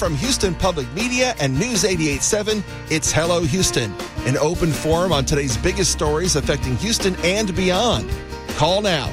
from Houston Public Media and News 88.7, it's Hello Houston, an open forum on today's biggest stories affecting Houston and beyond. Call now,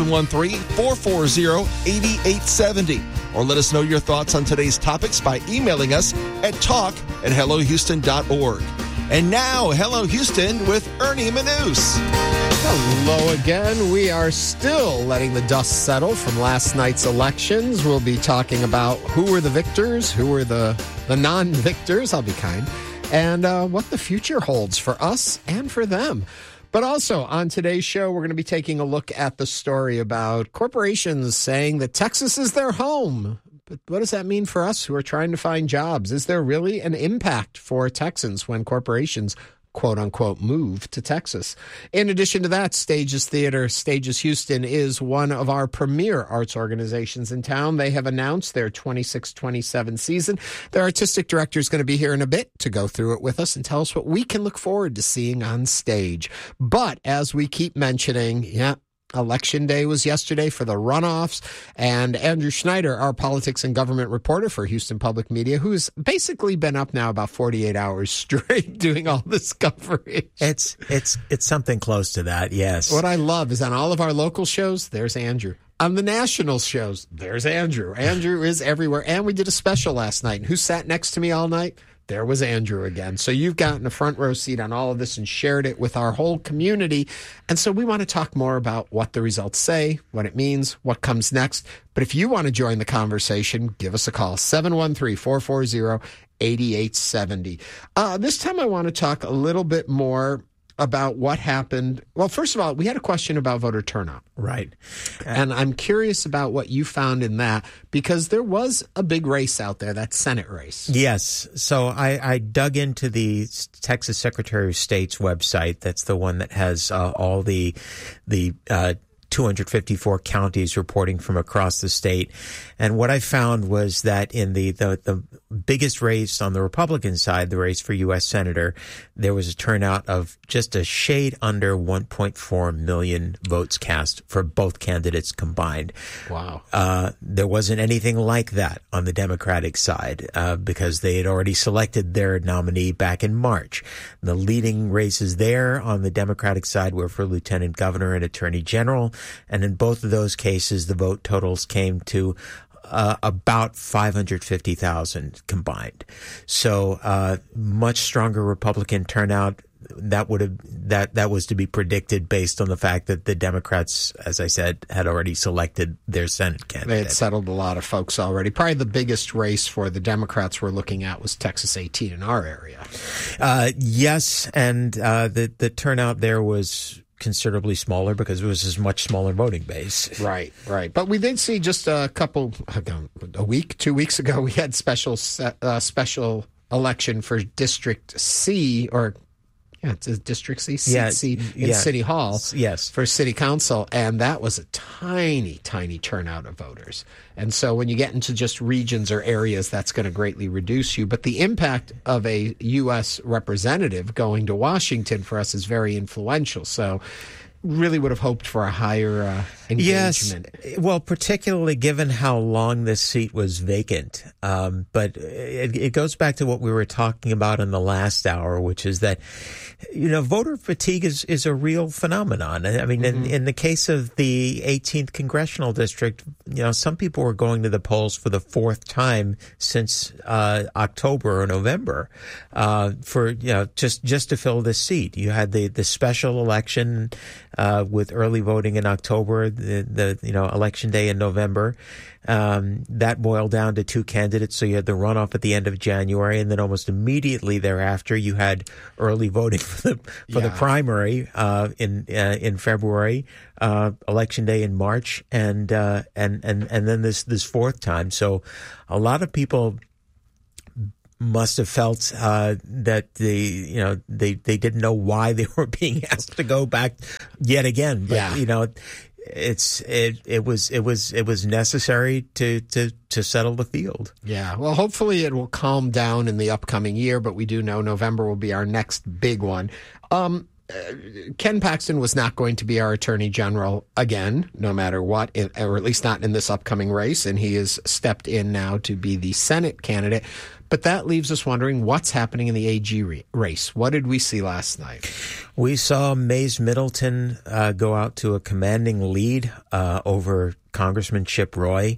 713-440-8870, or let us know your thoughts on today's topics by emailing us at talk@hellohouston.org. And now, Hello Houston with Ernie Manous. Hello again. We are still letting the dust settle from last night's elections. We'll be talking about who were the victors, who were the non-victors, I'll be kind, and what the future holds for us and for them. But also on today's show, we're going to be taking a look at the story about corporations saying that Texas is their home. But what does that mean for us who are trying to find jobs? Is there really an impact for Texans when corporations, quote unquote, move to Texas? In addition to that, Stages Theater, Stages Houston is one of our premier arts organizations in town. They have announced their 26-27 season. Their artistic director is going to be here in a bit to go through it with us and tell us what we can look forward to seeing on stage. But as we keep mentioning, Election Day was yesterday for the runoffs, and Andrew Schneider, our politics and government reporter for Houston Public Media, who's basically been up now about 48 hours straight doing all this coverage. It's something close to that, yes. What I love is on all of our local shows, there's Andrew. On the national shows, there's Andrew. Andrew is everywhere, and we did a special last night. And who sat next to me all night? There was Andrew again. So you've gotten a front row seat on all of this and shared it with our whole community. And so we want to talk more about what the results say, what it means, what comes next. But if you want to join the conversation, give us a call, 713-440-8870. This time I want to talk a little bit more about what happened. Well, first of all, we had a question about voter turnout. Right. And I'm curious about what you found in that, because there was a big race out there, that Senate race. Yes. So I dug into the Texas Secretary of State's website. That's the one that has all the 254 counties reporting from across the state. And what I found was that in the biggest race on the Republican side, the race for U.S. Senator, there was a turnout of just a shade under 1.4 million votes cast for both candidates combined. Wow. There wasn't anything like that on the Democratic side because they had already selected their nominee back in March. The leading races there on the Democratic side were for Lieutenant Governor and Attorney General. And in both of those cases, the vote totals came to about 550,000 combined. So much stronger Republican turnout. That was to be predicted based on the fact that the Democrats, as I said, had already selected their Senate candidate. They had settled a lot of folks already. Probably the biggest race for the Democrats we're looking at was Texas 18 in our area. Yes, and the turnout there was considerably smaller because it was a much smaller voting base. Right. But we did see just a 2 weeks ago, we had special election for District C, it's a District C, C in City Hall. Yes. For City Council, and that was a tiny, tiny turnout of voters. And so when you get into just regions or areas, that's going to greatly reduce you. But the impact of a U.S. representative going to Washington for us is very influential. So really would have hoped for a higher engagement. Yes, well, particularly given how long this seat was vacant. But it goes back to what we were talking about in the last hour, which is that, voter fatigue is a real phenomenon. I mean, in the case of the 18th Congressional District, some people were going to the polls for the fourth time since October or November for just to fill this seat. You had the special election with early voting in October, the election day in November. That boiled down to two candidates. So you had the runoff at the end of January, and then almost immediately thereafter, you had early voting for the primary in February, election day in March, and then this fourth time. So a lot of people must have felt that they didn't know why they were being asked to go back yet again. But it was necessary to settle the field. Yeah. Well, hopefully it will calm down in the upcoming year, but we do know November will be our next big one. Ken Paxton was not going to be our attorney general again, no matter what, or at least not in this upcoming race. And he has stepped in now to be the Senate candidate. But that leaves us wondering what's happening in the AG race. What did we see last night? We saw Mays Middleton go out to a commanding lead over Congressman Chip Roy.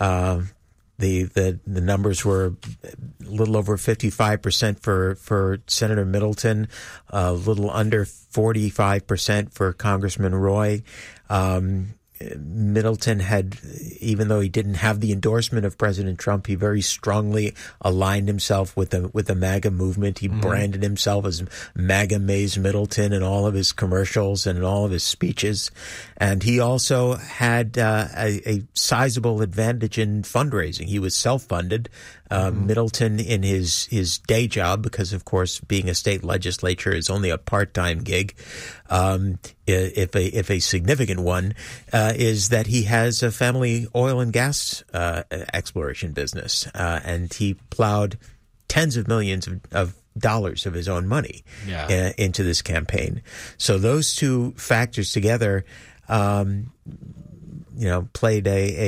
The numbers were a little over 55% for Senator Middleton, a little under 45% for Congressman Roy. Middleton had, even though he didn't have the endorsement of President Trump, he very strongly aligned himself with the MAGA movement. He branded himself as MAGA Mays Middleton in all of his commercials and in all of his speeches. And he also had a sizable advantage in fundraising. He was self-funded. Middleton, in his day job, because of course being a state legislature is only a part-time gig, if a significant one, is that he has a family oil and gas exploration business, and he plowed tens of millions of dollars of his own money into this campaign. So those two factors together, played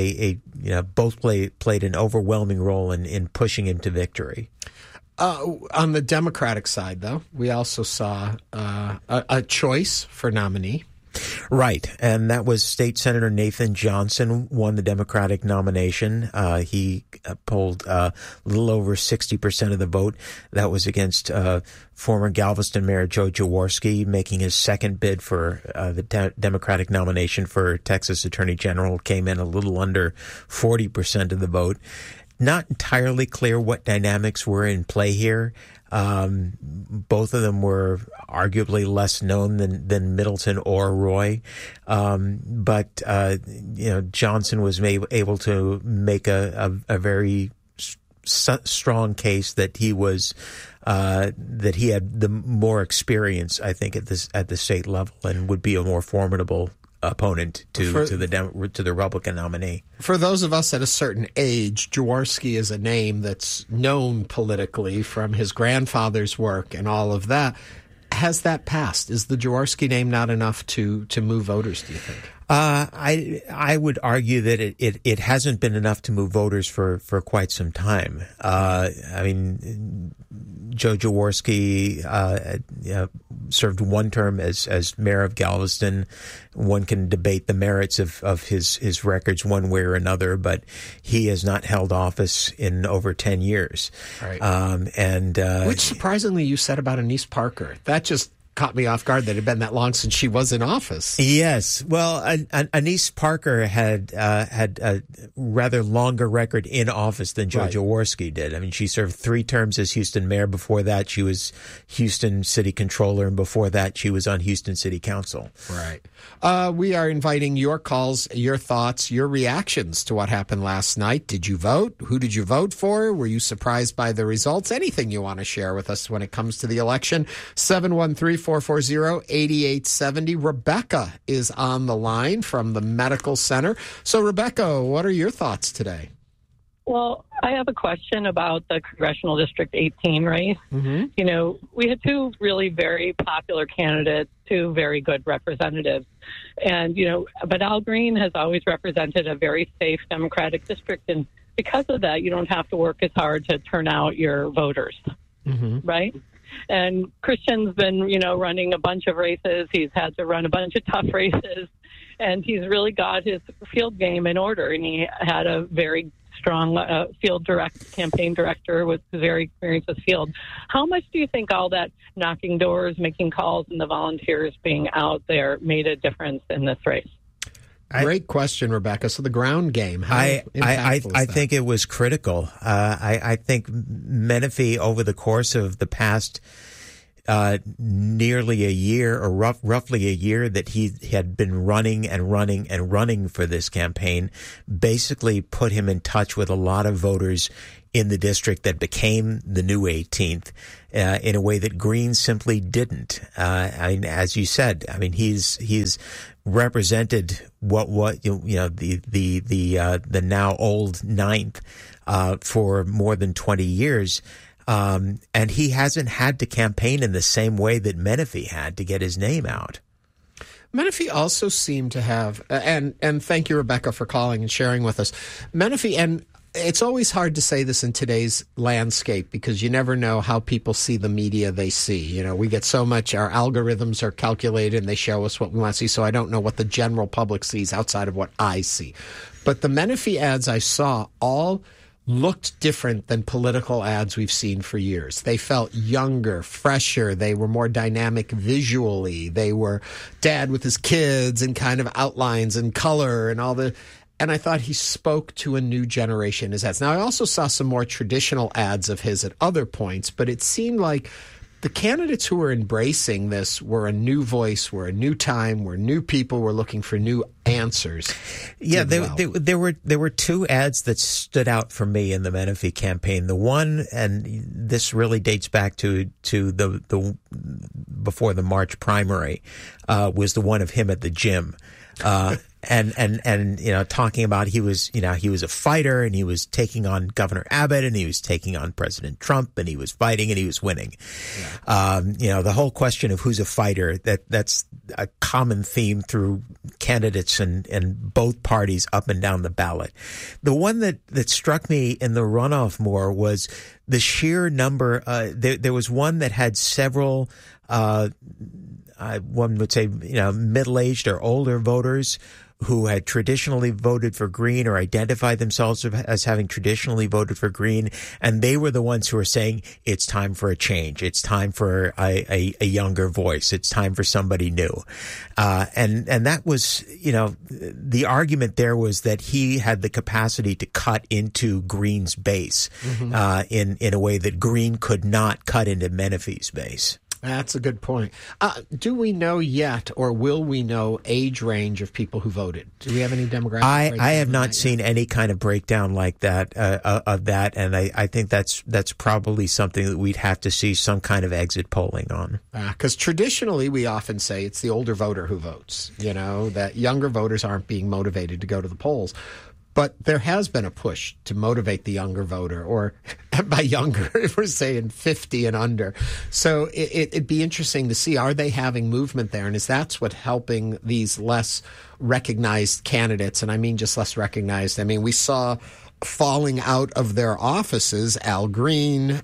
played an overwhelming role in pushing him to victory. On the Democratic side, though, we also saw a choice for nominee. Right, and that was State Senator Nathan Johnson won the Democratic nomination. He polled a little over 60% of the vote. That was against former Galveston Mayor Joe Jaworski, making his second bid for the Democratic nomination for Texas Attorney General. Came in a little under 40% of the vote. Not entirely clear what dynamics were in play here. Both of them were arguably less known than Middleton or Roy. But Johnson was able to make a very strong case that he was, that he had the more experience, I think, at the state level and would be a more formidable opponent to the Republican nominee. For those of us at a certain age, Jaworski is a name that's known politically from his grandfather's work and all of that. Has that passed? Is the Jaworski name not enough to move voters, do you think? I would argue that it hasn't been enough to move voters for quite some time. Joe Jaworski served one term as mayor of Galveston. One can debate the merits of his records one way or another, but he has not held office in over 10 years. Right. Which surprisingly you said about Annise Parker. That just caught me off guard that it had been that long since she was in office. Yes. Well, Annise Parker had a rather longer record in office than Joe Jaworski did. I mean, she served 3 terms as Houston mayor. Before that, she was Houston city controller. And before that, she was on Houston city council. Right. We are inviting your calls, your thoughts, your reactions to what happened last night. Did you vote? Who did you vote for? Were you surprised by the results? Anything you want to share with us when it comes to the election? 713-440-8870. Rebecca is on the line from the Medical Center. So, Rebecca, what are your thoughts today? Well, I have a question about the Congressional District 18 race. Mm-hmm. You know, we had 2 really very popular candidates, 2 very good representatives. And, but Al Green has always represented a very safe Democratic district. And because of that, you don't have to work as hard to turn out your voters, right? And Christian's been, running a bunch of races. He's had to run a bunch of tough races. And he's really got his field game in order. And he had a very strong campaign director with very experienced with field. How much do you think all that knocking doors, making calls, and the volunteers being out there made a difference in this race? Great question, Rebecca. So the ground game, I think it was critical. I think Menifee, over the course of the past nearly a year, or roughly a year that he had been running for this campaign, basically put him in touch with a lot of voters in the district that became the new 18th in a way that Green simply didn't. As you said, he's represented the now old 9th for more than 20 years. And he hasn't had to campaign in the same way that Menifee had to get his name out. Menifee also seemed to have, and thank you, Rebecca, for calling and sharing with us. Menifee, and it's always hard to say this in today's landscape because you never know how people see the media they see. You know, we get so much, our algorithms are calculated and they show us what we want to see, so I don't know what the general public sees outside of what I see. But the Menifee ads I saw all looked different than political ads we've seen for years. They felt younger, fresher. They were more dynamic visually. They were dad with his kids and kind of outlines and color and all the... And I thought he spoke to a new generation in his ads. Now, I also saw some more traditional ads of his at other points, but it seemed like the candidates who were embracing this were a new voice, were a new time, were new people, were looking for new answers. Yeah, there were two ads that stood out for me in the Menifee campaign. The one, and this really dates back to the before the March primary, was the one of him at the gym. And you know, talking about he was a fighter and he was taking on Governor Abbott and he was taking on President Trump and he was fighting and he was winning. Yeah. You know, the whole question of who's a fighter, that's a common theme through candidates and both parties up and down the ballot. The one that struck me in the runoff more was the sheer number. There was one that had several, one would say, you know, middle-aged or older voters who had traditionally voted for Green or identified themselves as having traditionally voted for Green, and they were the ones who were saying it's time for a change, it's time for a younger voice, it's time for somebody new, and that was, you know, the argument there was that he had the capacity to cut into Green's base, in a way that Green could not cut into Menifee's base. That's a good point. Do we know yet, or will we know, age range of people who voted? Do we have any demographic? I have not seen any kind of breakdown like that of that, and I think that's probably something that we'd have to see some kind of exit polling on. Because traditionally, we often say it's the older voter who votes. You know, that younger voters aren't being motivated to go to the polls. But there has been a push to motivate the younger voter, or by younger, if we're saying 50 and under. So it'd be interesting to see, are they having movement there? And is that's what helping these less recognized candidates? And I mean just less recognized. I mean, we saw falling out of their offices, Al Green,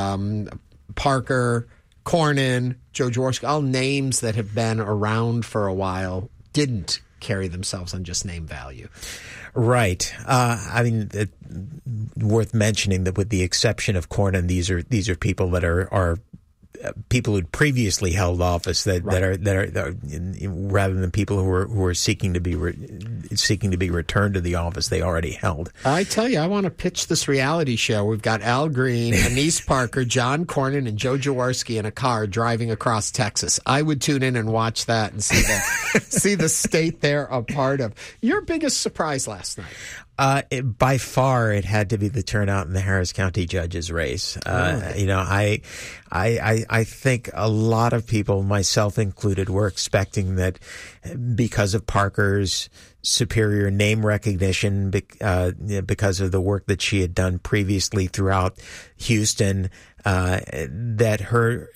Parker, Cornyn, Joe Jaworski, all names that have been around for a while, didn't carry themselves on just name value. Right. I mean, worth mentioning that with the exception of Cornyn, these are people that are people who'd previously held office that are rather than people who are seeking to be returned to the office they already held. I tell you, I want to pitch this reality show. We've got Al Green, Annise Parker, John Cornyn, and Joe Jaworski in a car driving across Texas. I would tune in and watch that and see the state they're a part of. Your biggest surprise last night? By far, it had to be the turnout in the Harris County judges race. You know, I think a lot of people, myself included, were expecting that because of Parker's superior name recognition, because of the work that she had done previously throughout Houston, that her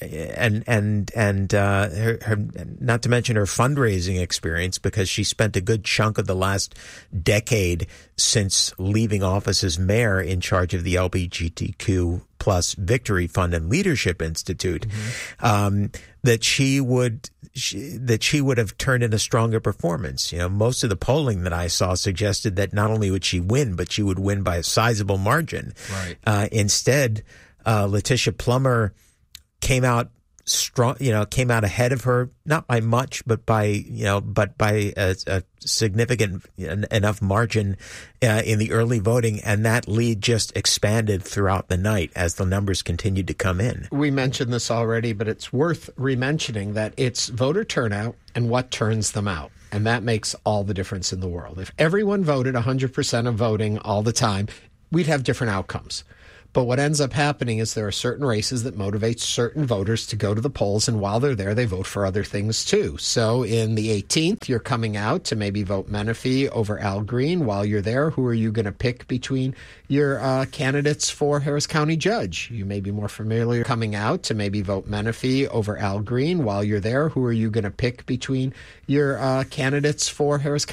not to mention her fundraising experience, because she spent a good chunk of the last decade since leaving office as mayor in charge of the LGBTQ plus Victory Fund and Leadership Institute, that she would have turned in a stronger performance. You know, most of the polling that I saw suggested that not only would she win, but she would win by a sizable margin. Right. Instead, Letitia Plummer came out strong, you know, came out ahead of her, not by much, but by a significant enough margin in the early voting, and that lead just expanded throughout the night as the numbers continued to come in. We mentioned this already, but it's worth re-mentioning that it's voter turnout and what turns them out. And that makes all the difference in the world. If everyone voted 100% of voting all the time, we'd have different outcomes. But what ends up happening is there are certain races that motivate certain voters to go to the polls, and while they're there, they vote for other things too. So in the 18th, you're coming out to maybe vote Menifee over Al Green. While you're there, who are you going to pick between your candidates for Harris County Judge? You may be more familiar coming out to maybe vote Menifee over Al Green. While you're there, who are you going to pick between your candidates for Harris County